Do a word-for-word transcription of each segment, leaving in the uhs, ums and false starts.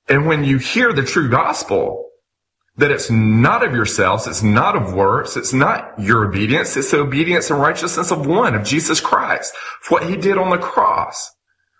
And when you hear the true gospel, that it's not of yourselves, it's not of works, it's not your obedience, it's the obedience and righteousness of one, of Jesus Christ, for what he did on the cross.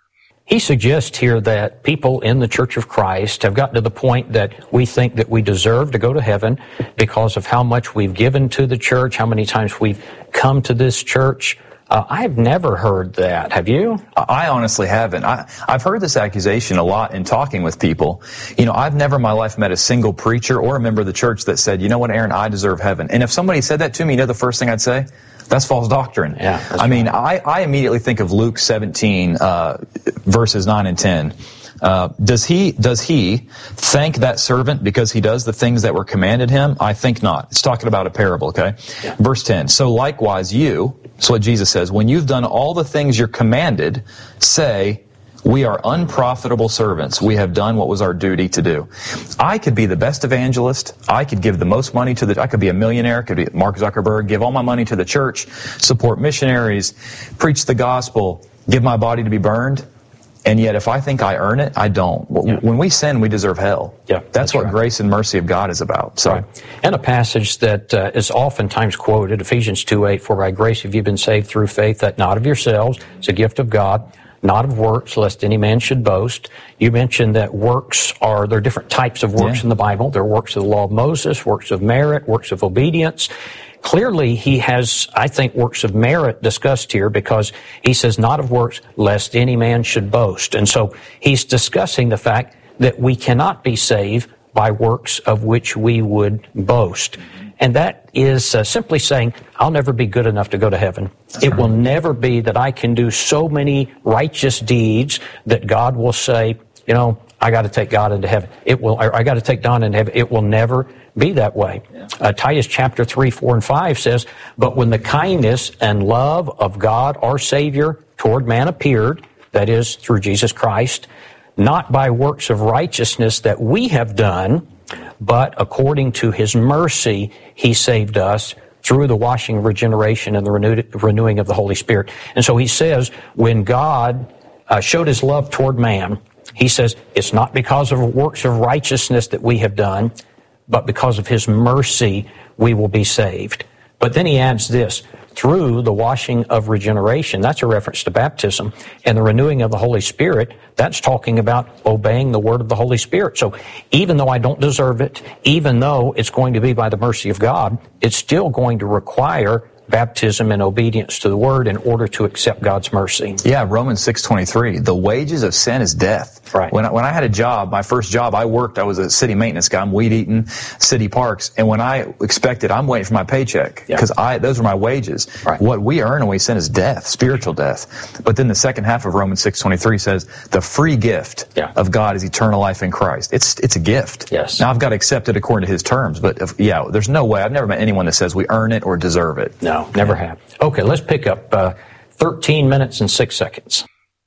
He suggests here that people in the Church of Christ have gotten to the point that we think that we deserve to go to heaven because of how much we've given to the church, how many times we've come to this church. Uh, I've never heard that. Have you? I honestly haven't. I, I've heard this accusation a lot in talking with people. You know, I've never in my life met a single preacher or a member of the church that said, you know what, Aaron, I deserve heaven. And if somebody said that to me, you know the first thing I'd say? That's false doctrine. Yeah, I mean, right. I, I immediately think of Luke seventeen, uh, verses nine and ten. Uh, does he, does he thank that servant because he does the things that were commanded him? I think not. It's talking about a parable, okay? Yeah. Verse ten. So likewise you, that's what Jesus says, when you've done all the things you're commanded, say, we are unprofitable servants. We have done what was our duty to do. I could be the best evangelist. I could give the most money to the, I could be a millionaire, could be Mark Zuckerberg, give all my money to the church, support missionaries, preach the gospel, give my body to be burned. And yet if I think I earn it, I don't. Yeah. When we sin, we deserve hell. Yeah, that's, that's what right. grace and mercy of God is about. So, right. And a passage that uh, is oftentimes quoted, Ephesians two eight, for by grace have you been saved through faith, that not of yourselves, it's a gift of God, not of works, lest any man should boast. You mentioned that works are, there are different types of works yeah. in the Bible. There are works of the law of Moses, works of merit, works of obedience. Clearly, he has, I think, works of merit discussed here because he says, not of works, lest any man should boast. And so he's discussing the fact that we cannot be saved by works of which we would boast. And that is uh, simply saying, I'll never be good enough to go to heaven. That's it right. will never be that I can do so many righteous deeds that God will say, you know, I got to take God into heaven. It will, or I got to take Don into heaven. It will never be that way. Yeah. Uh, Titus chapter three, four, and five says, but when the kindness and love of God our Savior toward man appeared, that is, through Jesus Christ, not by works of righteousness that we have done, but according to his mercy, he saved us through the washing of regeneration and the renewed, renewing of the Holy Spirit. And so he says, when God uh, showed his love toward man, he says, it's not because of works of righteousness that we have done, but because of his mercy, we will be saved. But then he adds this, through the washing of regeneration. That's a reference to baptism. And the renewing of the Holy Spirit, that's talking about obeying the word of the Holy Spirit. So even though I don't deserve it, even though it's going to be by the mercy of God, it's still going to require baptism and obedience to the word in order to accept God's mercy. Yeah, Romans six twenty-three. The wages of sin is death. Right. When I, when I had a job, my first job, I worked, I was a city maintenance guy. I'm weed eating, city parks. And when I expected, I'm waiting for my paycheck because yeah. I those are my wages. Right. What we earn when we sin is death, spiritual death. But then the second half of Romans six twenty-three says the free gift yeah. of God is eternal life in Christ. It's it's a gift. Yes. Now I've got to accept it according to his terms. But if, yeah, there's no way. I've never met anyone that says we earn it or deserve it. No, never yeah. have. Okay, let's pick up uh, thirteen minutes and six seconds.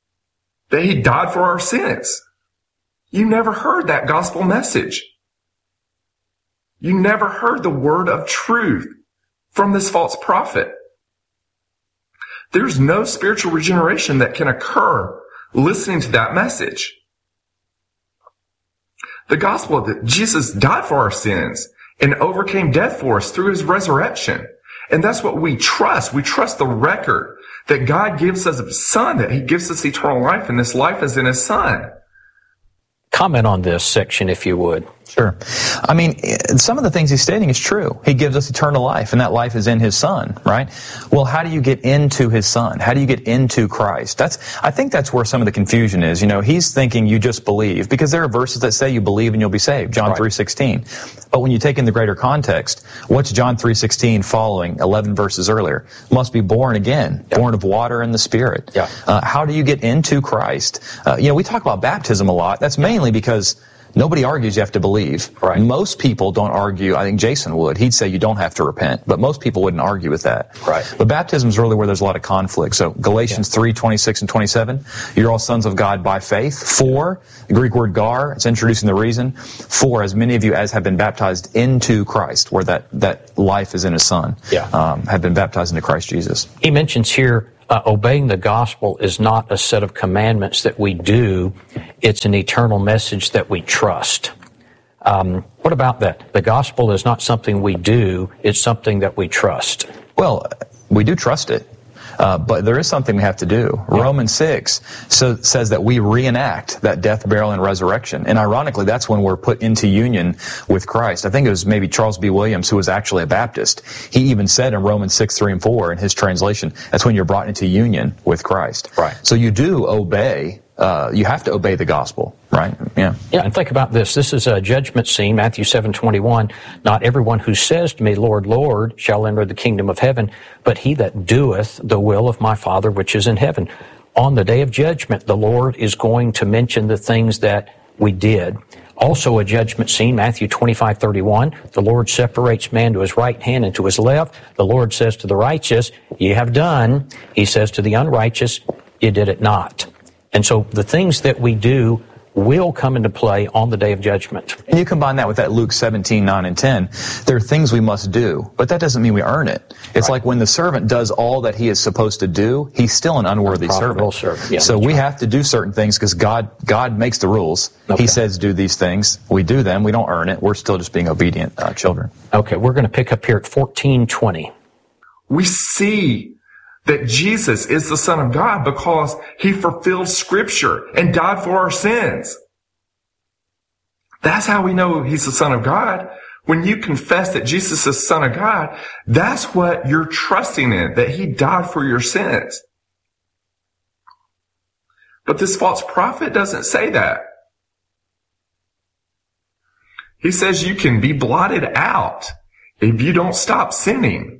That he died for our sins. You never heard that gospel message. You never heard the word of truth from this false prophet. There's no spiritual regeneration that can occur listening to that message. The gospel that Jesus died for our sins and overcame death for us through his resurrection. And that's what we trust. We trust the record that God gives us of his son, that he gives us eternal life, and this life is in his son. Comment on this section, if you would. Sure. I mean, some of the things he's stating is true. He gives us eternal life, and that life is in his Son, right? Well, how do you get into his Son? How do you get into Christ? That's, I think that's where some of the confusion is. You know, he's thinking you just believe, because there are verses that say you believe and you'll be saved, John right. three sixteen. But when you take in the greater context, what's John three sixteen following eleven verses earlier? Must be born again, yeah. born of water and the Spirit. Yeah. Uh, how do you get into Christ? Uh, you know, we talk about baptism a lot. That's mainly because nobody argues you have to believe. Right. Most people don't argue. I think Jason would. He'd say you don't have to repent, but most people wouldn't argue with that. Right. But baptism is really where there's a lot of conflict. So Galatians yeah. three twenty-six and twenty-seven, you're all sons of God by faith. For, the Greek word gar, it's introducing the reason. For, as many of you as have been baptized into Christ, where that, that life is in his Son, yeah. um, have been baptized into Christ Jesus. He mentions here uh, obeying the gospel is not a set of commandments that we do. It's an eternal message that we trust. Um, what about that? The gospel is not something we do. It's something that we trust. Well, we do trust it. Uh, but there is something we have to do. Yeah. Romans six so, says that we reenact that death, burial, and resurrection. And ironically, that's when we're put into union with Christ. I think it was maybe Charles B. Williams, who was actually a Baptist. He even said in Romans six, three, and four in his translation, that's when you're brought into union with Christ. Right. So you do obey. Uh, you have to obey the gospel, right? Yeah. Yeah, and think about this. This is a judgment scene, Matthew seven twenty-one. Not everyone who says to me, Lord, Lord, shall enter the kingdom of heaven, but he that doeth the will of my Father which is in heaven. On the day of judgment, the Lord is going to mention the things that we did. Also a judgment scene, Matthew twenty-five thirty-one. The Lord separates man to his right hand and to his left. The Lord says to the righteous, ye have done. He says to the unrighteous, you did it not. And so the things that we do will come into play on the day of judgment. And you combine that with that Luke seventeen, nine and ten. There are things we must do, but that doesn't mean we earn it. It's right. Like when the servant does all that he is supposed to do, he's still an unworthy servant. servant. Yeah, so we right. have to do certain things because God, God makes the rules. Okay. He says do these things. We do them. We don't earn it. We're still just being obedient uh, children. Okay, we're going to pick up here at fourteen twenty. We see that Jesus is the Son of God because he fulfilled Scripture and died for our sins. That's how we know he's the Son of God. When you confess that Jesus is the Son of God, that's what you're trusting in, that he died for your sins. But this false prophet doesn't say that. He says you can be blotted out if you don't stop sinning.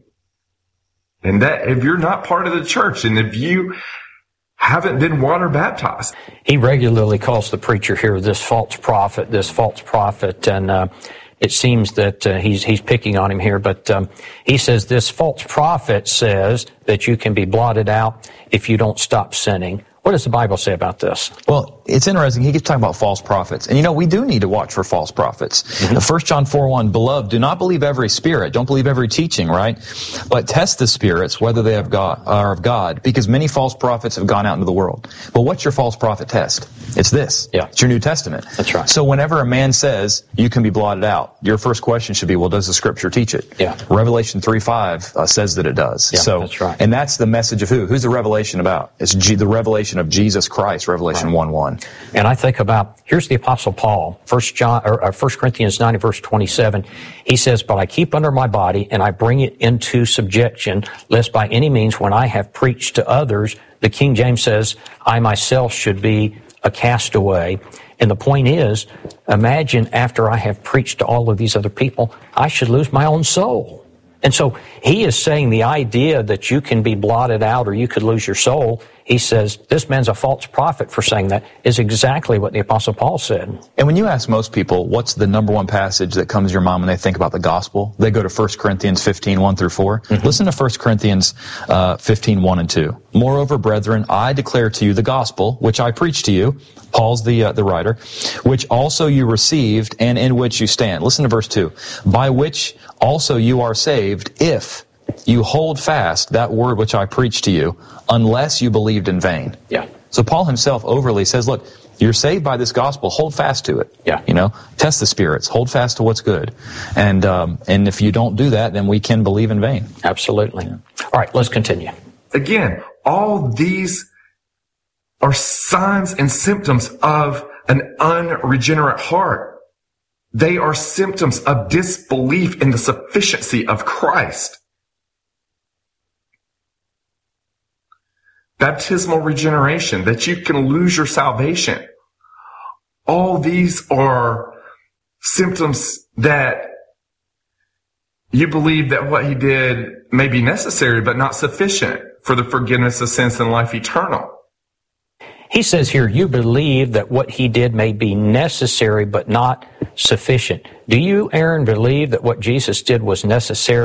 And that if you're not part of the church and if you haven't been water baptized. He regularly calls the preacher here this false prophet, this false prophet, and uh, it seems that uh, he's he's picking on him here, but um, he says this false prophet says that you can be blotted out if you don't stop sinning. What does the Bible say about this? Well, it's interesting. He keeps talking about false prophets. And you know, we do need to watch for false prophets. Mm-hmm. First John four one, beloved, do not believe every spirit. Don't believe every teaching, right? But test the spirits, whether they have God, are of God, because many false prophets have gone out into the world. But what's your false prophet test? It's this. Yeah. It's your New Testament. That's right. So whenever a man says you can be blotted out, your first question should be, well, does the Scripture teach it? Yeah. Revelation three five uh, says that it does. Yeah, so, that's right. And that's the message of who? Who's the revelation about? It's G- the revelation of Jesus Christ, Revelation right. one one. And I think about, here's the Apostle Paul, First John or uh, First Corinthians nine, verse twenty-seven. He says, but I keep under my body, and I bring it into subjection, lest by any means when I have preached to others, the King James says, I myself should be a castaway. And the point is, imagine after I have preached to all of these other people, I should lose my own soul. And so he is saying the idea that you can be blotted out or you could lose your soul, he says this man's a false prophet for saying that, is exactly what the Apostle Paul said. And when you ask most people what's the number one passage that comes to your mind when they think about the gospel, they go to First Corinthians fifteen, one through four. Mm-hmm. Listen to First Corinthians uh, fifteen, one and two. Moreover, brethren, I declare to you the gospel, which I preached to you, Paul's the uh, the writer, which also you received and in which you stand. Listen to verse two. By which also you are saved, if you hold fast that word which I preached to you, unless you believed in vain. Yeah. So Paul himself overly says, look, you're saved by this gospel, hold fast to it. Yeah. You know, test the spirits, hold fast to what's good. And um, and if you don't do that, then we can believe in vain. Absolutely. Yeah. All right, let's continue. Again, all these are signs and symptoms of an unregenerate heart. They are symptoms of disbelief in the sufficiency of Christ. Baptismal regeneration, that you can lose your salvation. All these are symptoms that you believe that what he did may be necessary, but not sufficient for the forgiveness of sins and life eternal. He says here, you believe that what he did may be necessary, but not sufficient. Do you, Aaron, believe that what Jesus did was necessary,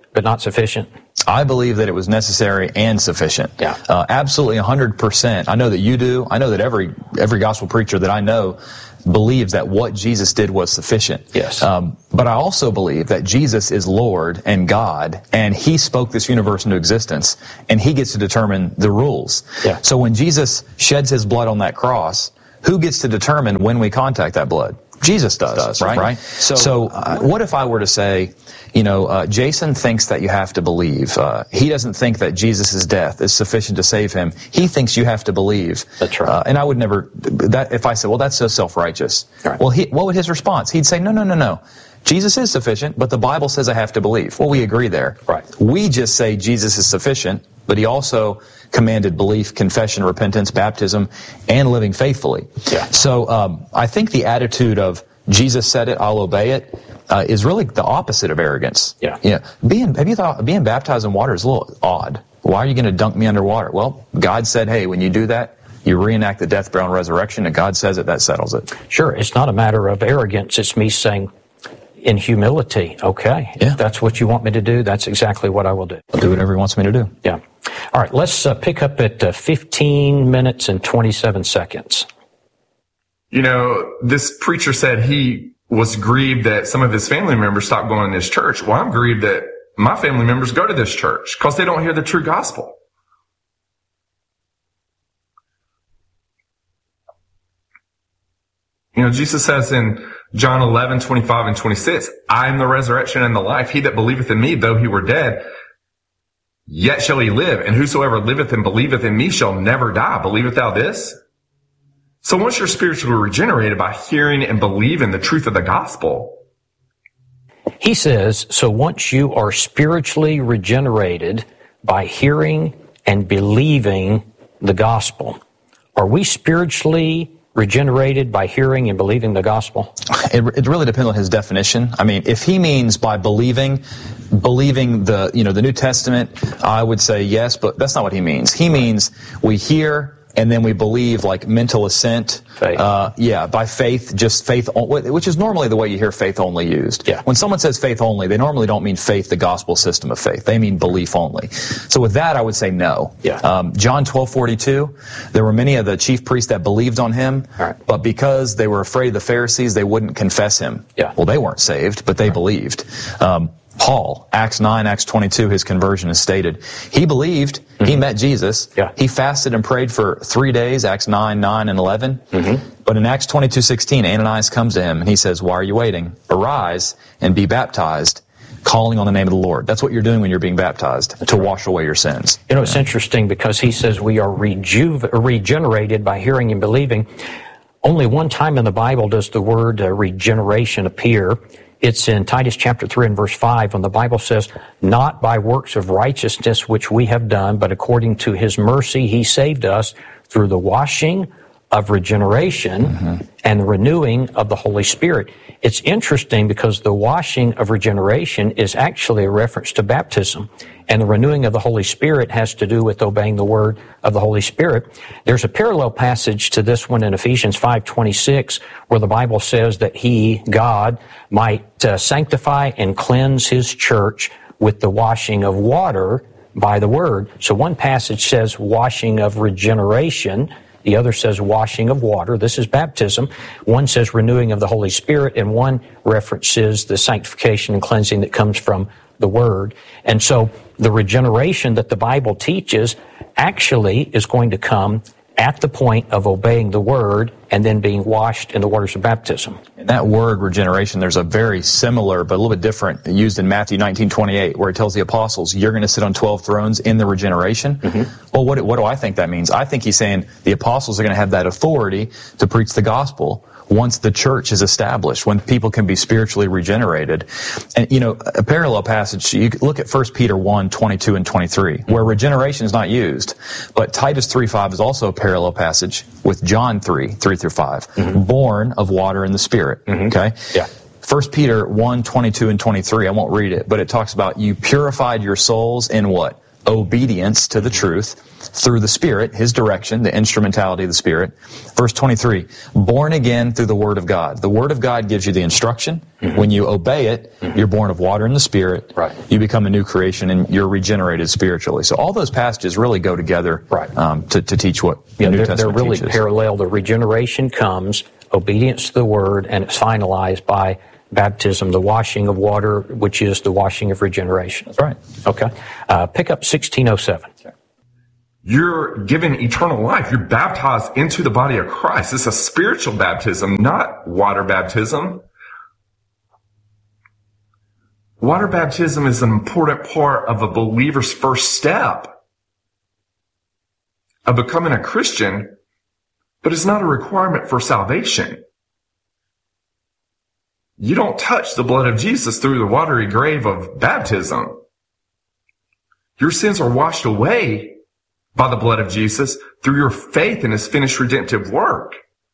but not sufficient? I believe that it was necessary and sufficient. Yeah. Uh, absolutely one hundred percent. I know that you do. I know that every every gospel preacher that I know believes that what Jesus did was sufficient. Yes. Um, but I also believe that Jesus is Lord and God, and He spoke this universe into existence, and He gets to determine the rules. Yeah. So when Jesus sheds His blood on that cross, who gets to determine when we contact that blood? Jesus does, does right? right? So, so uh, what if I were to say, you know, uh, Jason thinks that you have to believe. Uh, he doesn't think that Jesus' death is sufficient to save him. He thinks you have to believe. That's right. Uh, and I would never, that if I said, well, that's so self-righteous. Right. Well, he, what would his response? He'd say, no, no, no, no. Jesus is sufficient, but the Bible says I have to believe. Well, we agree there. Right. We just say Jesus is sufficient, but He also commanded belief, confession, repentance, baptism, and living faithfully. Yeah. So um, I think the attitude of Jesus said it, I'll obey it, uh, is really the opposite of arrogance. Yeah. You know, being, have you thought, being baptized in water is a little odd. Why are you going to dunk me underwater? Well, God said, hey, when you do that, you reenact the death, burial, and resurrection, and God says it, that settles it. Sure. It's not a matter of arrogance. It's me saying, in humility, okay, yeah. if that's what you want me to do, that's exactly what I will do. I'll do whatever He wants me to do. Yeah. All right, let's uh, pick up at uh, fifteen minutes and twenty-seven seconds. You know, this preacher said he was grieved that some of his family members stopped going to this church. Well, I'm grieved that my family members go to this church because they don't hear the true gospel. You know, Jesus says in John eleven, twenty-five and twenty-six, I am the resurrection and the life. He that believeth in me, though he were dead, yet shall he live. And whosoever liveth and believeth in me shall never die. Believeth thou this? So once you're spiritually regenerated by hearing and believing the truth of the gospel. He says, so once you are spiritually regenerated by hearing and believing the gospel, are we spiritually regenerated by hearing and believing the gospel? It, it really depends on his definition. I mean, if he means by believing, believing the, you know, the New Testament, I would say yes, but that's not what he means. He means we hear and then we believe, like mental assent. Faith. Uh, yeah, by faith, just faith, which is normally the way you hear faith only used. Yeah. When someone says faith only, they normally don't mean faith, the gospel system of faith. They mean belief only. So with that, I would say no. Yeah. Um, John twelve forty-two, there were many of the chief priests that believed on him, right. but because they were afraid of the Pharisees, they wouldn't confess him. Yeah. Well, they weren't saved, but they right. believed. Um, Paul, Acts nine, Acts twenty-two, his conversion is stated. He believed, mm-hmm. he met Jesus, yeah. he fasted and prayed for three days, Acts nine, nine, and eleven. Mm-hmm. But in Acts twenty-two, sixteen, Ananias comes to him and he says, why are you waiting? Arise and be baptized, calling on the name of the Lord. That's what you're doing when you're being baptized, That's to right. wash away your sins. You know, it's yeah. interesting because he says we are rejuve- regenerated by hearing and believing. Only one time in the Bible does the word uh, regeneration appear. It's in Titus chapter three and verse five when the Bible says, not by works of righteousness which we have done, but according to His mercy He saved us through the washing of regeneration mm-hmm. and the renewing of the Holy Spirit. It's interesting because the washing of regeneration is actually a reference to baptism, and the renewing of the Holy Spirit has to do with obeying the word of the Holy Spirit. There's a parallel passage to this one in Ephesians five twenty-six where the Bible says that He, God, might uh, sanctify and cleanse His church with the washing of water by the word. So one passage says washing of regeneration, the other says washing of water. This is baptism. One says renewing of the Holy Spirit, and one references the sanctification and cleansing that comes from the Word. And so the regeneration that the Bible teaches actually is going to come at the point of obeying the Word and then being washed in the waters of baptism. In that word, regeneration, there's a very similar but a little bit different used in Matthew nineteen twenty-eight, where it tells the apostles, you're going to sit on twelve thrones in the regeneration. Mm-hmm. Well, what, what do I think that means? I think he's saying the apostles are going to have that authority to preach the gospel once the church is established, when people can be spiritually regenerated. And, you know, a parallel passage, you look at First Peter one, twenty-two and twenty-three, where regeneration is not used. But Titus three, five is also a parallel passage with John three, three through five, mm-hmm. born of water and the Spirit. Mm-hmm. Okay? Yeah. First Peter one, twenty-two and twenty-three, I won't read it, but it talks about you purified your souls in what? Obedience to the truth through the Spirit, His direction, the instrumentality of the Spirit. Verse twenty-three, born again through the Word of God. The Word of God gives you the instruction. Mm-hmm. When you obey it, mm-hmm. you're born of water and the Spirit. Right. You become a new creation and you're regenerated spiritually. So all those passages really go together right. um, to, to teach what the yeah, New they're, Testament they're really teaches. parallel. The regeneration comes, obedience to the Word, and it's finalized by baptism, the washing of water, which is the washing of regeneration. That's right. Okay. Uh, pick up sixteen oh seven. You're given eternal life. You're baptized into the body of Christ. It's a spiritual baptism, not water baptism. Water baptism is an important part of a believer's first step of becoming a Christian, but it's not a requirement for salvation. You don't touch the blood of Jesus through the watery grave of baptism. Your sins are washed away by the blood of Jesus through your faith in His finished redemptive work.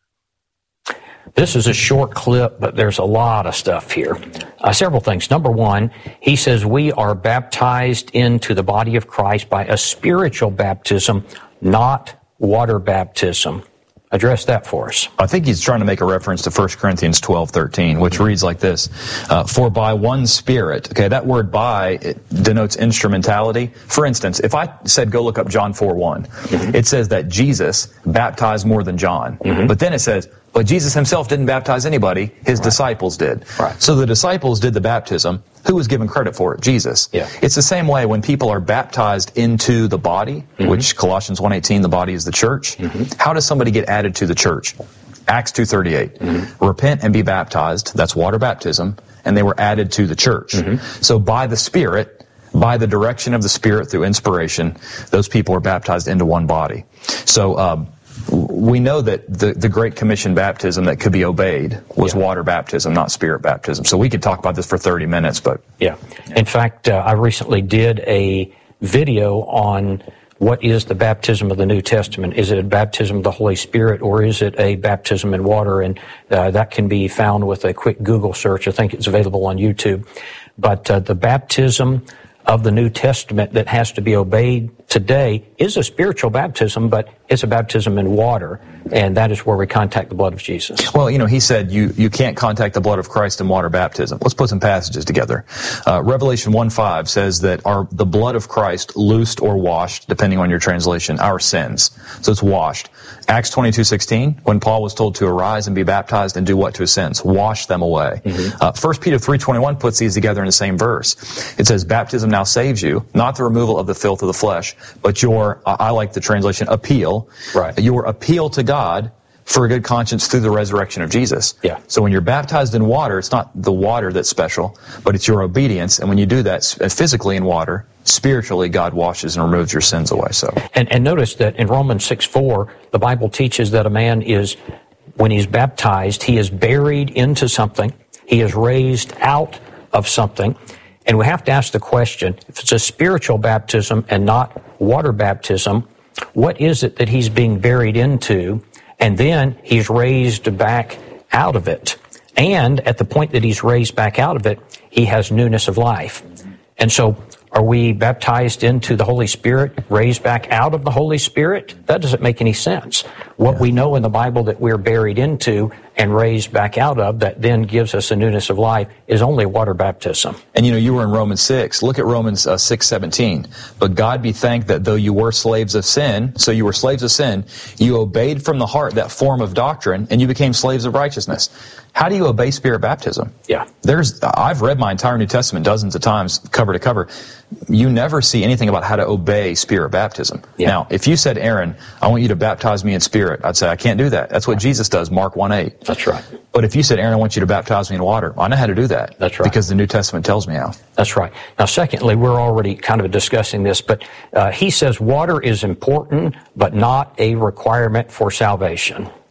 This is a short clip, but there's a lot of stuff here. Uh, several things. Number one, he says we are baptized into the body of Christ by a spiritual baptism, not water baptism. Address that for us. I think he's trying to make a reference to First Corinthians twelve thirteen, which reads like this. Uh, For by one Spirit, okay, that word by it denotes instrumentality. For instance, if I said go look up John four one, mm-hmm. it says that Jesus baptized more than John. Mm-hmm. But then it says, but Jesus himself didn't baptize anybody, his right. disciples did. Right. So the disciples did the baptism. Who was given credit for it? Jesus. Yeah. It's the same way when people are baptized into the body, mm-hmm. which Colossians one eighteen, the body is the church. Mm-hmm. How does somebody get added to the church? Acts two thirty-eight. Mm-hmm. Repent and be baptized. That's water baptism. And they were added to the church. Mm-hmm. So by the Spirit, by the direction of the Spirit through inspiration, those people are baptized into one body. So, um, we know that the, the Great Commission baptism that could be obeyed was yeah. water baptism, not spirit baptism. So we could talk about this for thirty minutes, but... Yeah. In fact, uh, I recently did a video on what is the baptism of the New Testament. Is it a baptism of the Holy Spirit, or is it a baptism in water? And uh, that can be found with a quick Google search. I think it's available on YouTube. But uh, the baptism of the New Testament that has to be obeyed today is a spiritual baptism, but it's a baptism in water, and that is where we contact the blood of Jesus. Well, you know, he said you, you can't contact the blood of Christ in water baptism. Let's put some passages together. Uh, Revelation one five says that our the blood of Christ loosed or washed, depending on your translation, our sins. So it's washed. Acts twenty-two sixteen, when Paul was told to arise and be baptized and do what to his sins? Wash them away. Mm-hmm. Uh, First Peter three twenty-one puts these together in the same verse. It says, baptism now saves you, not the removal of the filth of the flesh, but your, I like the translation, appeal. Right. Your appeal to God for a good conscience through the resurrection of Jesus. Yeah. So when you're baptized in water, it's not the water that's special, but it's your obedience. And when you do that physically in water, spiritually, God washes and removes your sins away. So, and, and notice that in Romans six four, the Bible teaches that a man is, when he's baptized, he is buried into something. He is raised out of something. And we have to ask the question, if it's a spiritual baptism and not water baptism, what is it that he's being buried into? And then he's raised back out of it. And at the point that he's raised back out of it, he has newness of life. And so, are we baptized into the Holy Spirit, raised back out of the Holy Spirit? That doesn't make any sense. What yeah. we know in the Bible that we're buried into and raised back out of, that then gives us a newness of life, is only water baptism. And you know, you were in Romans six. Look at Romans uh, six seventeen. But God be thanked that though you were slaves of sin, so you were slaves of sin, you obeyed from the heart that form of doctrine, and you became slaves of righteousness. How do you obey spirit baptism? Yeah. There's, I've read my entire New Testament dozens of times, cover to cover. You never see anything about how to obey spirit baptism. Yeah. Now, if you said, Aaron, I want you to baptize me in spirit, I'd say, I can't do that. That's what Jesus does, Mark one eight. That's right. But if you said, Aaron, I want you to baptize me in water, I know how to do that. That's right. Because the New Testament tells me how. That's right. Now, secondly, we're already kind of discussing this, but uh, he says water is important, but not a requirement for salvation.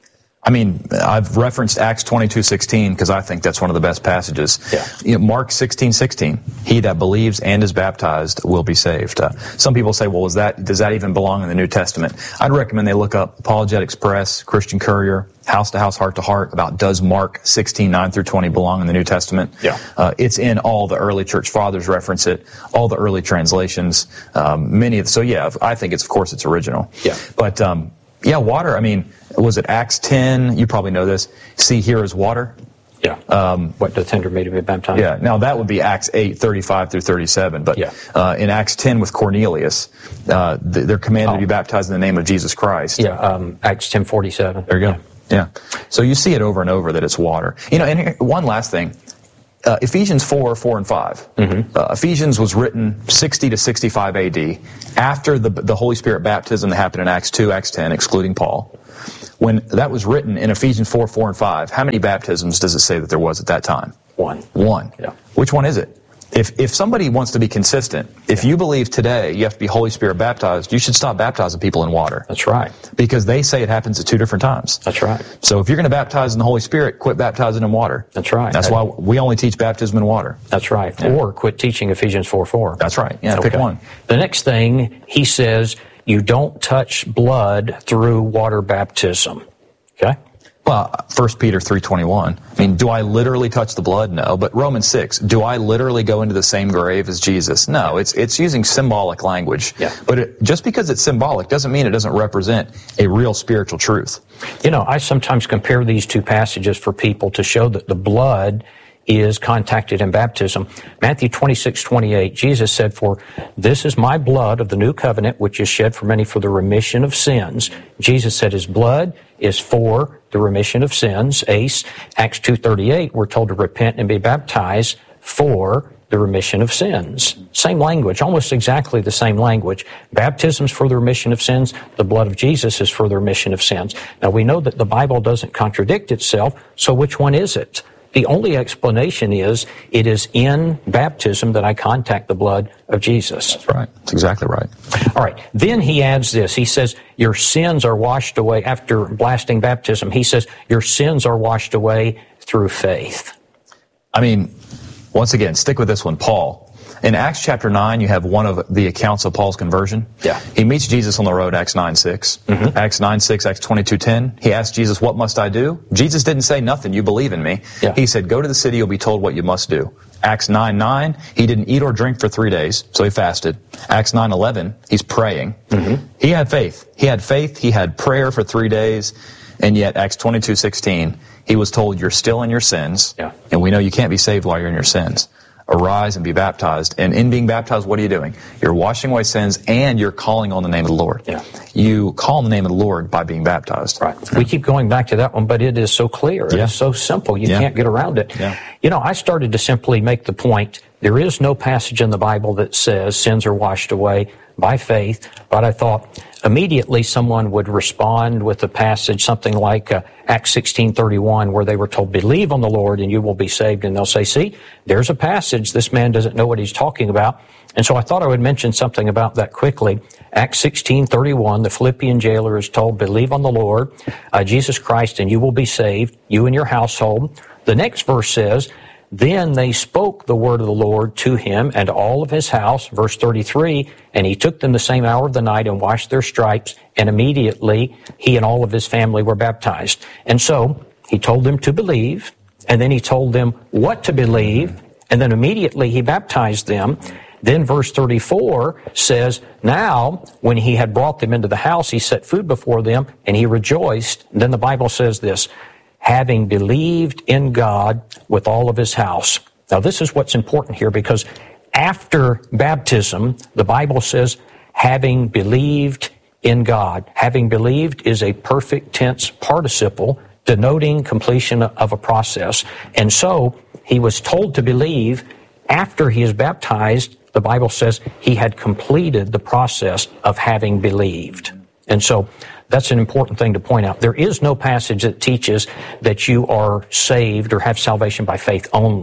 I mean, I've referenced Acts twenty-two sixteen because I think that's one of the best passages. Yeah. You know, Mark sixteen sixteen, he that believes and is baptized will be saved. Uh, some people say, well, is that, does that even belong in the New Testament? I'd recommend they look up Apologetics Press, Christian Courier, House to House, Heart to Heart, about does Mark sixteen, nine through twenty belong in the New Testament? Yeah. Uh, it's in all the early church fathers reference it, all the early translations, um, many of, so yeah, I think it's, of course, it's original. Yeah. But, um, yeah, water, I mean, was it Acts ten? You probably know this. See, here is water. Yeah. Um, what doth hinder me to be baptized? Yeah. Now that would be Acts eight, thirty-five through thirty-seven. But yeah. uh, in Acts ten with Cornelius, uh, they're commanded oh. to be baptized in the name of Jesus Christ. Yeah. Um, Acts ten forty-seven. There you go. Yeah. So you see it over and over that it's water. You know, and here, one last thing. Uh, Ephesians four, four and five. Mm-hmm. Uh, Ephesians was written sixty to sixty-five A D after the the Holy Spirit baptism that happened in Acts two, Acts ten, excluding Paul. When that was written in Ephesians four, four and five, how many baptisms does it say that there was at that time? One. One. Yeah. Which one is it? If if somebody wants to be consistent, if you believe today you have to be Holy Spirit baptized, you should stop baptizing people in water. That's right. Because they say it happens at two different times. That's right. So if you're going to baptize in the Holy Spirit, quit baptizing in water. That's right. That's why we only teach baptism in water. That's right. Yeah. Or quit teaching Ephesians four, four. That's right. Yeah, okay. Pick one. The next thing, he says, you don't touch blood through water baptism. Okay? Well, First Peter three twenty-one. I mean, do I literally touch the blood? No. But Romans six, do I literally go into the same grave as Jesus? No. It's it's using symbolic language. Yeah. But it, just because it's symbolic doesn't mean it doesn't represent a real spiritual truth. You know, I sometimes compare these two passages for people to show that the blood is contacted in baptism. Matthew twenty-six, twenty-eight, Jesus said, for this is my blood of the new covenant, which is shed for many for the remission of sins. Jesus said his blood is for the remission of sins. Ace, Acts two thirty-eight, we're told to repent and be baptized for the remission of sins. Same language, almost exactly the same language. Baptism's for the remission of sins. The blood of Jesus is for the remission of sins. Now we know that the Bible doesn't contradict itself, so which one is it? The only explanation is it is in baptism that I contact the blood of Jesus. That's right. That's exactly right. All right. Then he adds this. He says, your sins are washed away after blasting baptism. He says, your sins are washed away through faith. I mean, once again, stick with this one, Paul. In Acts chapter nine, you have one of the accounts of Paul's conversion. Yeah. He meets Jesus on the road, Acts nine six. Mm-hmm. Acts nine six, Acts twenty-two ten. He asked Jesus, what must I do? Jesus didn't say nothing, you believe in me. Yeah. He said, go to the city, you'll be told what you must do. Acts nine nine, he didn't eat or drink for three days, so he fasted. Acts nine eleven, he's praying. Mm-hmm. He had faith. He had faith, he had prayer for three days, and yet Acts twenty-two sixteen, he was told, you're still in your sins, yeah. and we know you can't be saved while you're in your sins. Arise and be baptized. And in being baptized, what are you doing? You're washing away sins and you're calling on the name of the Lord. Yeah. You call on the name of the Lord by being baptized. Right. We keep going back to that one, but it is so clear. It yeah. is so simple. You yeah. can't get around it. Yeah. You know, I started to simply make the point, there is no passage in the Bible that says sins are washed away by faith, but I thought immediately someone would respond with a passage, something like uh, Acts sixteen thirty-one, where they were told, believe on the Lord and you will be saved. And they'll say, see, there's a passage. This man doesn't know what he's talking about. And so I thought I would mention something about that quickly. Acts sixteen thirty-one, the Philippian jailer is told, believe on the Lord, uh, Jesus Christ, and you will be saved, you and your household. The next verse says, then they spoke the word of the Lord to him and all of his house, verse thirty-three, and he took them the same hour of the night and washed their stripes, and immediately he and all of his family were baptized. And so he told them to believe, and then he told them what to believe, and then immediately he baptized them. Then verse thirty-four says, now, when he had brought them into the house, he set food before them, and he rejoiced. And then the Bible says this, having believed in God with all of his house. Now, this is what's important here, because after baptism, the Bible says, having believed in God. Having believed is a perfect tense participle denoting completion of a process. And so, he was told to believe after he is baptized. The Bible says he had completed the process of having believed. And so, that's an important thing to point out. There is no passage that teaches that you are saved or have salvation by faith only.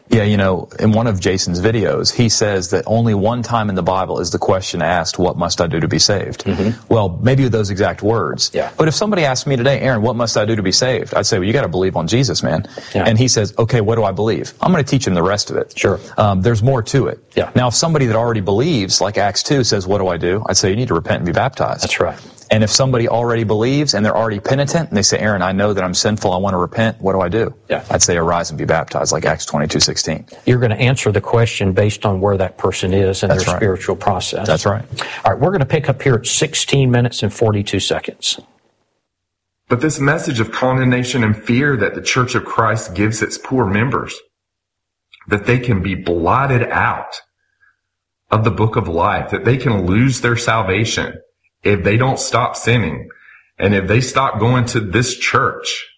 Yeah, you know, in one of Jason's videos, he says that only one time in the Bible is the question asked, what must I do to be saved? Mm-hmm. Well, maybe with those exact words. Yeah. But if somebody asked me today, Aaron, what must I do to be saved? I'd say, well, you got to believe on Jesus, man. Yeah. And he says, okay, what do I believe? I'm going to teach him the rest of it. Sure. Um, there's more to it. Yeah. Now, if somebody that already believes, like Acts two says, what do I do? I'd say, you need to repent and be baptized. That's right. And if somebody already believes and they're already penitent and they say, Aaron, I know that I'm sinful, I want to repent, what do I do? Yeah. I'd say arise and be baptized, like Acts twenty-two sixteen. You're going to answer the question based on where that person is in That's their right. spiritual process. That's right. All right, we're going to pick up here at sixteen minutes and forty-two seconds. But this message of condemnation and fear that the Church of Christ gives its poor members, that they can be blotted out of the book of life, that they can lose their salvation if they don't stop sinning, and if they stop going to this church.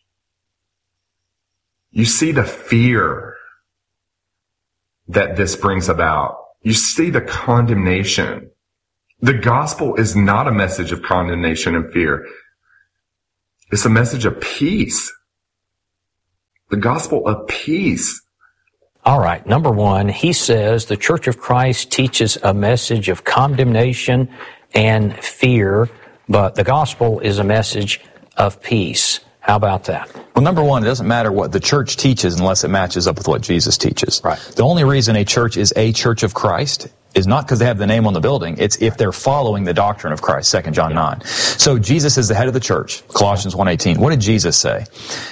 You see the fear that this brings about. You see the condemnation. The gospel is not a message of condemnation and fear. It's a message of peace. The gospel of peace. All right, number one, he says the Church of Christ teaches a message of condemnation and fear, but the gospel is a message of peace. How about that? Well, number one, it doesn't matter what the church teaches unless it matches up with what Jesus teaches. Right. The only reason a church is a Church of Christ is not because they have the name on the building. It's if they're following the doctrine of Christ, Second John nine. So Jesus is the head of the church, Colossians one eighteen. What did Jesus say?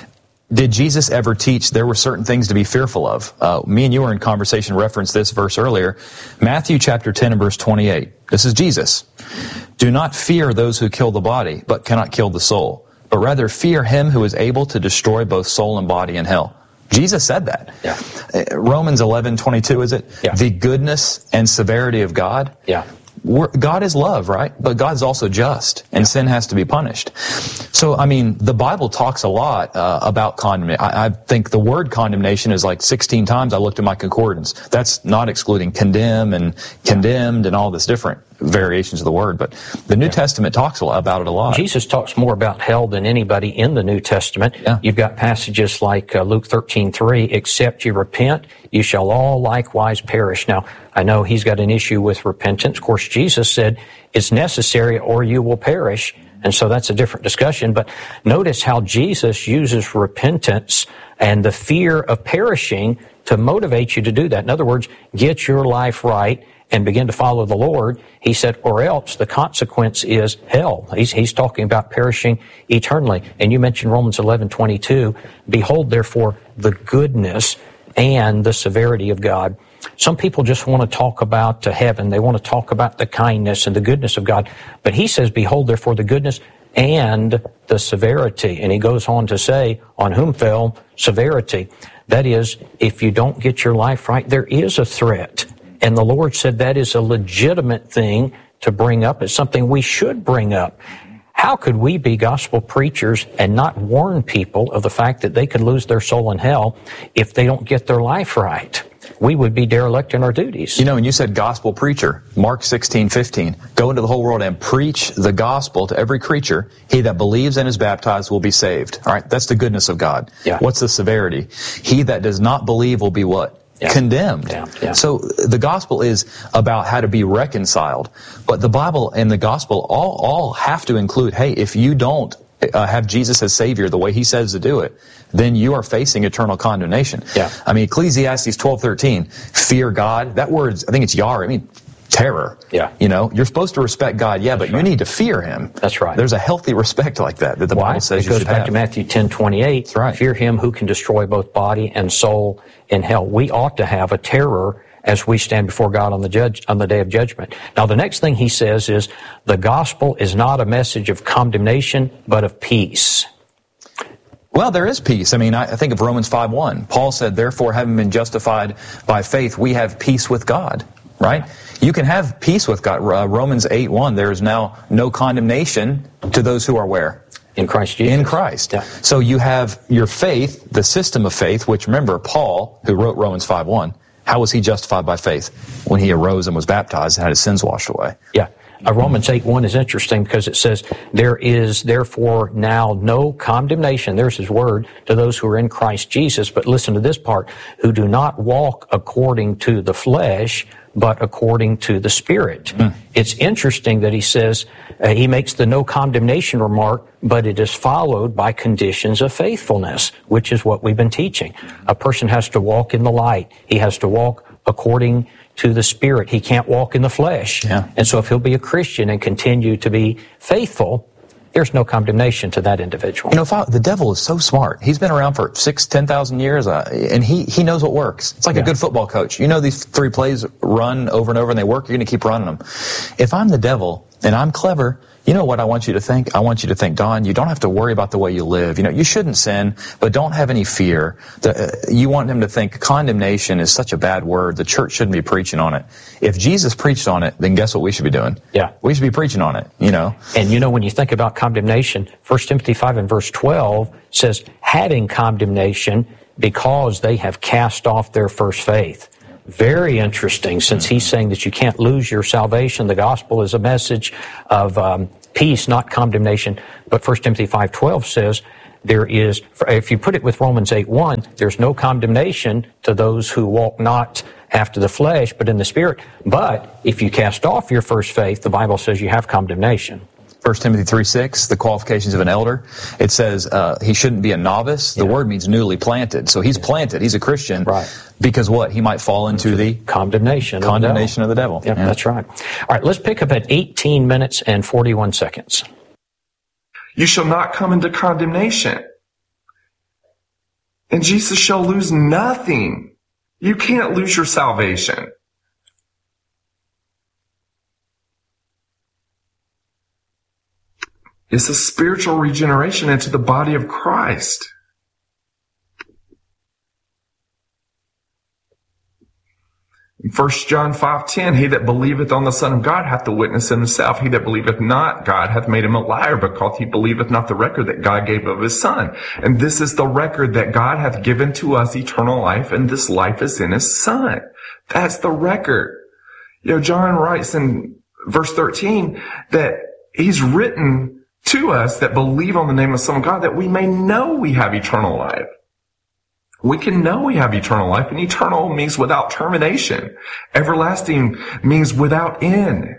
Did Jesus ever teach there were certain things to be fearful of? Uh, me and you were in conversation, referenced this verse earlier. Matthew chapter ten and verse twenty-eight. This is Jesus. Do not fear those who kill the body, but cannot kill the soul, but rather fear him who is able to destroy both soul and body in hell. Jesus said that. Yeah. Romans eleven twenty-two, is it? Yeah. The goodness and severity of God. Yeah. We're, God is love, right? But God's also just, and yeah. sin has to be punished. So, I mean, the Bible talks a lot uh, about condemnation. I, I think the word condemnation is like sixteen times. I looked at my concordance. That's not excluding condemn and condemned and all this different variations of the word. But the New yeah. Testament talks a lot about it a lot. Jesus talks more about hell than anybody in the New Testament. Yeah. You've got passages like uh, Luke thirteen three, except you repent, you shall all likewise perish. Now, I know he's got an issue with repentance. Of course, Jesus said it's necessary or you will perish. And so that's a different discussion. But notice how Jesus uses repentance and the fear of perishing to motivate you to do that. In other words, get your life right and begin to follow the Lord. He said, or else the consequence is hell. He's, he's talking about perishing eternally. And you mentioned Romans eleven twenty-two. Behold, therefore, the goodness and the severity of God. Some people just want to talk about uh, heaven. They want to talk about the kindness and the goodness of God. But he says, behold, therefore, the goodness and the severity. And he goes on to say, on whom fell severity. That is, if you don't get your life right, there is a threat. And the Lord said that is a legitimate thing to bring up. It's something we should bring up. How could we be gospel preachers and not warn people of the fact that they could lose their soul in hell if they don't get their life right? We would be derelict in our duties. You know, and you said gospel preacher, Mark sixteen fifteen. Go into the whole world and preach the gospel to every creature. He that believes and is baptized will be saved. All right, that's the goodness of God. Yeah. What's the severity? He that does not believe will be what? Yeah. Condemned. Yeah. Yeah. So the gospel is about how to be reconciled. But the Bible and the gospel all, all have to include, hey, if you don't uh, have Jesus as Savior the way He says to do it, then you are facing eternal condemnation. Yeah. I mean, Ecclesiastes twelve thirteen, fear God. That word, I think it's yar. I mean, terror. Yeah. You know, you're supposed to respect God, yeah, but right. you need to fear Him. That's right. There's a healthy respect like that that the Why? Bible says it you should have. goes back to Matthew ten twenty-eight. That's right. Fear Him who can destroy both body and soul in hell. We ought to have a terror as we stand before God on the judge on the day of judgment. Now, the next thing he says is the gospel is not a message of condemnation, but of peace. Well, there is peace. I mean, I think of Romans five one. Paul said, therefore, having been justified by faith, we have peace with God. Right? You can have peace with God. Uh, Romans eight one, there is now no condemnation to those who are where? In Christ Jesus. In Christ. Yeah. So you have your faith, the system of faith, which remember, Paul, who wrote Romans five one, how was he justified by faith? When he arose and was baptized and had his sins washed away. Yeah. Uh, Romans eight one is interesting because it says, there is therefore now no condemnation, there's his word, to those who are in Christ Jesus. But listen to this part, who do not walk according to the flesh, but according to the Spirit. Mm. It's interesting that he says, uh, he makes the no condemnation remark, but it is followed by conditions of faithfulness, which is what we've been teaching. A person has to walk in the light. He has to walk according to the Spirit. He can't walk in the flesh. Yeah. And so if he'll be a Christian and continue to be faithful, there's no condemnation to that individual. You know, if I, the devil is so smart. He's been around for six, ten thousand years, uh, and he he knows what works. It's like yeah. a good football coach. You know, these three plays run over and over, and they work. You're going to keep running them. If I'm the devil and I'm clever, you know what I want you to think? I want you to think, Don, you don't have to worry about the way you live. You know, you shouldn't sin, but don't have any fear. The, uh, you want him to think condemnation is such a bad word. The church shouldn't be preaching on it. If Jesus preached on it, then guess what we should be doing? Yeah. We should be preaching on it, you know. And you know, when you think about condemnation, First Timothy five and verse twelve says, having condemnation because they have cast off their first faith. Very interesting, since he's saying that you can't lose your salvation. The gospel is a message of um, peace, not condemnation. But First Timothy five twelve says there is, if you put it with Romans eight one, there's no condemnation to those who walk not after the flesh, but in the Spirit. But if you cast off your first faith, the Bible says you have condemnation. First Timothy three six, the qualifications of an elder. It says uh, he shouldn't be a novice. The yeah. word means newly planted. So he's planted. He's a Christian. Right. Because what? He might fall into the condemnation. Condemnation of the devil. Of the devil. Yep, yeah, that's right. All right, let's pick up at eighteen minutes and forty-one seconds. You shall not come into condemnation. And Jesus shall lose nothing. You can't lose your salvation. It's a spiritual regeneration into the body of Christ. In First John five ten, he that believeth on the Son of God hath the witness in himself. He that believeth not God hath made him a liar, because he believeth not the record that God gave of his Son. And this is the record, that God hath given to us eternal life, and this life is in his Son. That's the record. You know, John writes in verse thirteen that he's written to us that believe on the name of the Son of God, that we may know we have eternal life. We can know we have eternal life, and eternal means without termination. Everlasting means without end.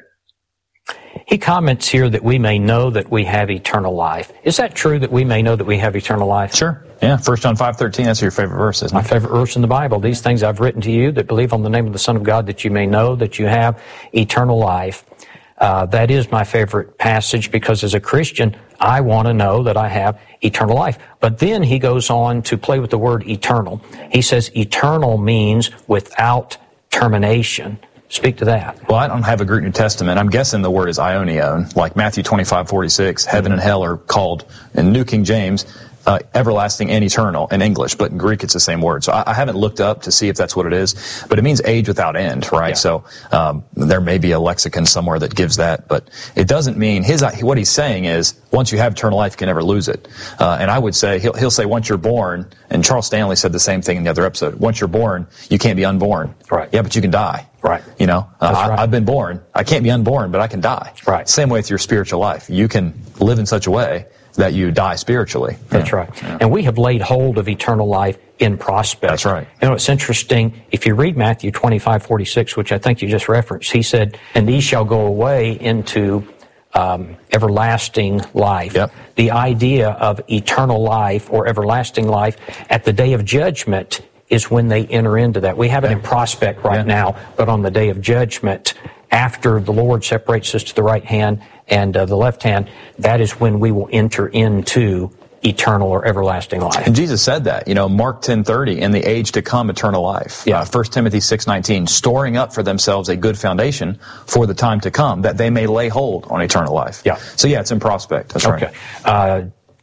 He comments here that we may know that we have eternal life. Is that true, that we may know that we have eternal life? Sure. Yeah, First John five thirteen, that's your favorite verse, isn't it? My favorite verse in the Bible. These things I've written to you that believe on the name of the Son of God, that you may know that you have eternal life. Uh, that is my favorite passage, because as a Christian, I want to know that I have eternal life. But then he goes on to play with the word eternal. He says eternal means without termination. Speak to that. Well, I don't have a Greek New Testament. I'm guessing the word is aionion, like Matthew twenty-five forty-six. Heaven and hell are called, in New King James, Uh, everlasting and eternal in English, but in Greek it's the same word. So I, I haven't looked up to see if that's what it is, but it means age without end, right? Yeah. So um, there may be a lexicon somewhere that gives that, but it doesn't mean his. What he's saying is once you have eternal life, you can never lose it. Uh, and I would say he'll he'll say once you're born, and Charles Stanley said the same thing in the other episode. Once you're born, you can't be unborn. Right. Yeah, but you can die. Right. You know, uh, That's right. I, I've been born. I can't be unborn, but I can die. Right. Same way with your spiritual life. You can live in such a way that you die spiritually. That's yeah. right. Yeah. And we have laid hold of eternal life in prospect. That's right. You know, it's interesting. If you read Matthew twenty-five forty-six, which I think you just referenced, he said, and these shall go away into um, everlasting life. Yep. The idea of eternal life or everlasting life at the day of judgment is when they enter into that. We have it yeah. in prospect right yeah. now, but on the day of judgment, after the Lord separates us to the right hand and uh, the left hand, that is when we will enter into eternal or everlasting life. And Jesus said that, you know, Mark ten thirty, in the age to come, eternal life. Yeah. Uh, First Timothy six nineteen, storing up for themselves a good foundation for the time to come, that they may lay hold on eternal life. Yeah. So yeah, it's in prospect. That's okay. right. Uh,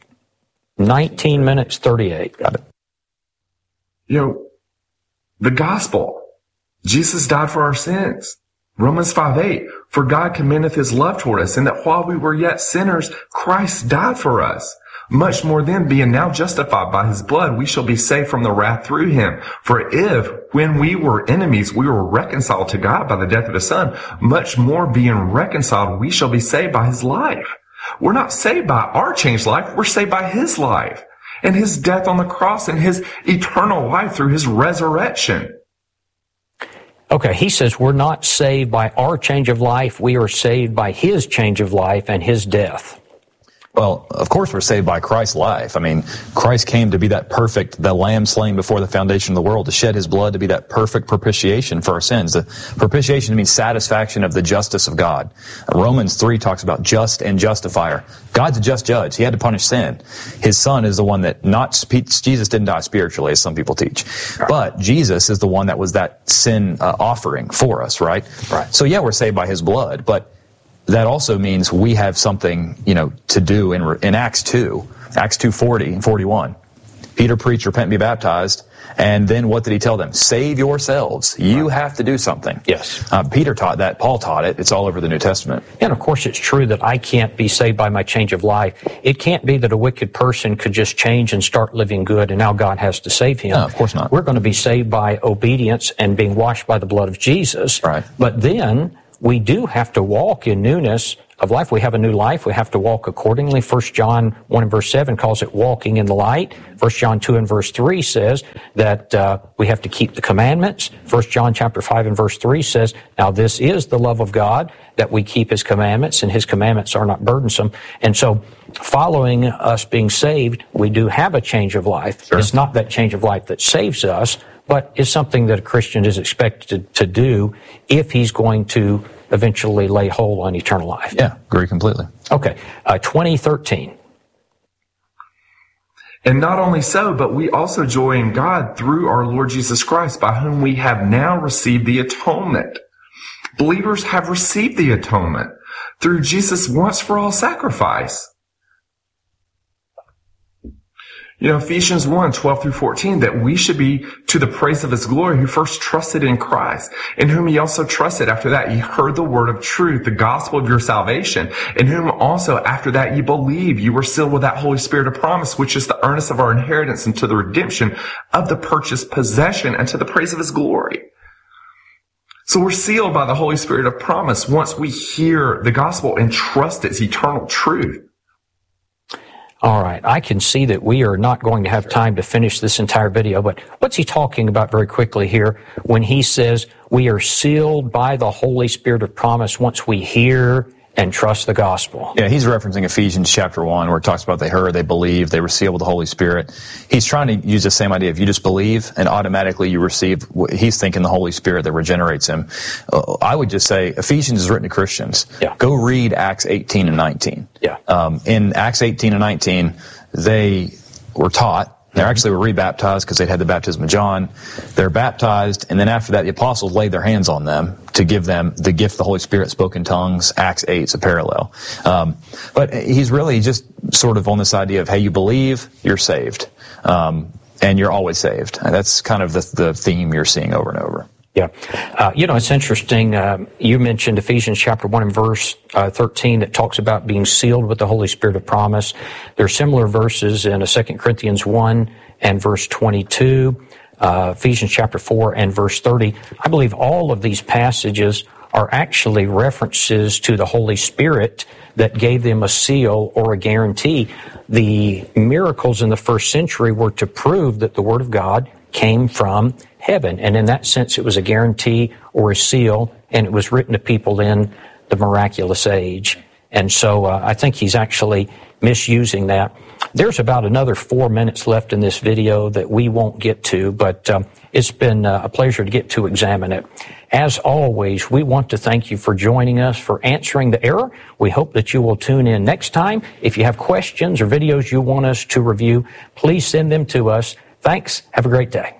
nineteen minutes thirty-eight. Got it. You know, the gospel. Jesus died for our sins. Romans five eight, for God commendeth his love toward us, and that while we were yet sinners, Christ died for us. Much more then, being now justified by his blood, we shall be saved from the wrath through him. For if, when we were enemies, we were reconciled to God by the death of his son, much more being reconciled, we shall be saved by his life. We're not saved by our changed life, we're saved by his life and his death on the cross and his eternal life through his resurrection. Okay, he says we're not saved by our change of life, we are saved by his change of life and his death. Well, of course we're saved by Christ's life. I mean, Christ came to be that perfect, the lamb slain before the foundation of the world, to shed his blood to be that perfect propitiation for our sins. The propitiation means satisfaction of the justice of God. Romans three talks about just and justifier. God's a just judge. He had to punish sin. His son is the one that not, Jesus didn't die spiritually, as some people teach. But Jesus is the one that was that sin uh, offering for us, right? Right. So yeah, we're saved by his blood, but that also means we have something, you know, to do in in Acts two, Acts two forty and forty-one. Peter preached, repent and be baptized, and then what did he tell them? Save yourselves. You have to do something. Yes. Uh, Peter taught that. Paul taught it. It's all over the New Testament. And of course it's true that I can't be saved by my change of life. It can't be that a wicked person could just change and start living good and now God has to save him. No, of course not. We're going to be saved by obedience and being washed by the blood of Jesus. Right. But then we do have to walk in newness of life. We have a new life. We have to walk accordingly. First John one and verse seven calls it walking in the light. First John two and verse three says that uh, we have to keep the commandments. First John chapter five and verse three says, now this is the love of God, that we keep his commandments, and his commandments are not burdensome. And so following us being saved, we do have a change of life. Sure. It's not that change of life that saves us, but it's something that a Christian is expected to do if he's going to eventually lay hold on eternal life. Yeah, agree completely. Okay, uh, twenty thirteen. And not only so, but we also joy in God through our Lord Jesus Christ, by whom we have now received the atonement. Believers have received the atonement through Jesus' once for all sacrifice. You know, Ephesians one, twelve through fourteen, that we should be to the praise of his glory, who first trusted in Christ, in whom ye also trusted. After that ye heard the word of truth, the gospel of your salvation, in whom also after that ye believe, you were sealed with that Holy Spirit of promise, which is the earnest of our inheritance unto the redemption of the purchased possession, and to the praise of his glory. So we're sealed by the Holy Spirit of promise once we hear the gospel and trust its eternal truth. All right, I can see that we are not going to have time to finish this entire video, but what's he talking about very quickly here when he says we are sealed by the Holy Spirit of promise once we hear and trust the gospel? Yeah, he's referencing Ephesians chapter one, where it talks about they heard, they believed, they were sealed with the Holy Spirit. He's trying to use the same idea. If you just believe and automatically you receive, he's thinking the Holy Spirit that regenerates him. Uh, I would just say Ephesians is written to Christians. Yeah. Go read Acts eighteen and nineteen. Yeah. Um, in Acts eighteen and nineteen, they were taught. They actually were rebaptized because they'd had the baptism of John. They're baptized, and then after that, the apostles laid their hands on them to give them the gift of the Holy Spirit, spoke in tongues. Acts eight is a parallel. Um, but he's really just sort of on this idea of, hey, you believe, you're saved. Um, and you're always saved. And that's kind of the, the theme you're seeing over and over. Yeah. Uh, you know, it's interesting. Um, you mentioned Ephesians chapter one and verse uh, thirteen that talks about being sealed with the Holy Spirit of promise. There are similar verses in Second Corinthians one and verse twenty-two, uh, Ephesians chapter four and verse thirty. I believe all of these passages are actually references to the Holy Spirit that gave them a seal or a guarantee. The miracles in the first century were to prove that the Word of God came from heaven. And in that sense, it was a guarantee or a seal, and it was written to people in the miraculous age. And so uh, I think he's actually misusing that. There's about another four minutes left in this video that we won't get to, but um, it's been uh, a pleasure to get to examine it. As always, we want to thank you for joining us, for answering the error. We hope that you will tune in next time. If you have questions or videos you want us to review, please send them to us. Thanks. Have a great day.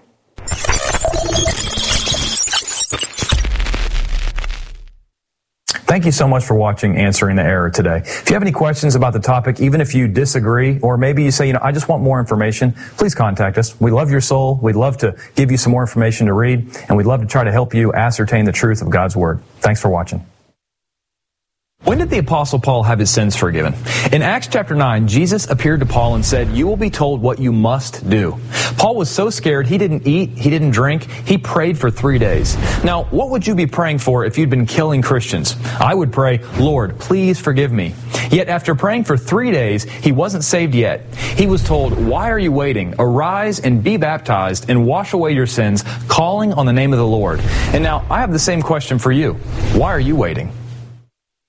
Thank you so much for watching Answering the Error today. If you have any questions about the topic, even if you disagree, or maybe you say, you know, I just want more information, please contact us. We love your soul. We'd love to give you some more information to read, and we'd love to try to help you ascertain the truth of God's Word. Thanks for watching. When did the Apostle Paul have his sins forgiven? In Acts chapter nine, Jesus appeared to Paul and said, "You will be told what you must do." Paul was so scared he didn't eat, he didn't drink, he prayed for three days. Now, what would you be praying for if you'd been killing Christians? I would pray, "Lord, please forgive me." Yet after praying for three days, he wasn't saved yet. He was told, "Why are you waiting? Arise and be baptized and wash away your sins, calling on the name of the Lord." And now, I have the same question for you. Why are you waiting?